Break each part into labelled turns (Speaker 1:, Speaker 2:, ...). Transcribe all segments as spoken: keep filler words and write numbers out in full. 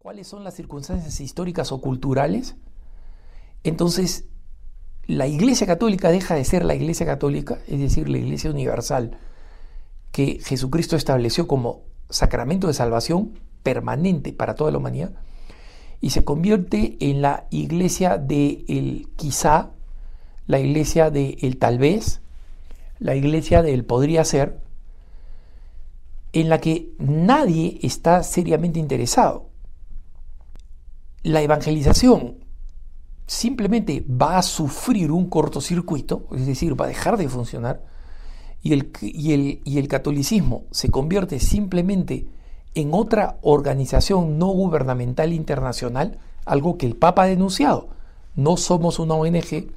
Speaker 1: cuáles son las circunstancias históricas o culturales, entonces la Iglesia Católica deja de ser la Iglesia Católica, es decir, la Iglesia Universal que Jesucristo estableció como sacramento de salvación permanente para toda la humanidad, y se convierte en la Iglesia de el quizá, la Iglesia de el tal vez, la Iglesia del podría ser, en la que nadie está seriamente interesado. La evangelización simplemente va a sufrir un cortocircuito, es decir, va a dejar de funcionar, y el, y el, y el catolicismo se convierte simplemente en otra organización no gubernamental internacional, algo que el Papa ha denunciado. No somos una O N G,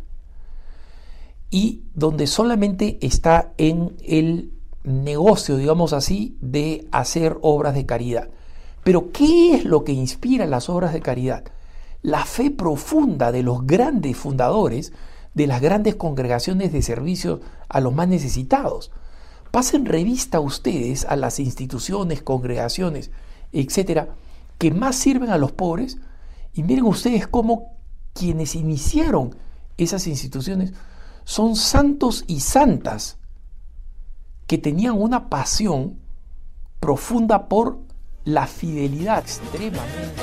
Speaker 1: y donde solamente está en el negocio, digamos así, de hacer obras de caridad. Pero ¿qué es lo que inspira las obras de caridad? La fe profunda de los grandes fundadores de las grandes congregaciones de servicio a los más necesitados. Pasen revista ustedes a las instituciones, congregaciones, etcétera, que más sirven a los pobres, y miren ustedes cómo quienes iniciaron esas instituciones son santos y santas que tenían una pasión profunda por la fidelidad extremamente